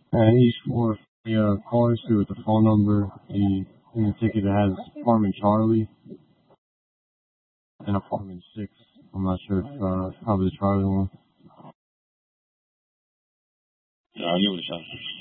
And each for the callers through with the phone number. In the ticket it has apartment Charlie and apartment 6. I'm not sure if probably the Charlie one. Yeah, I knew what it sounded.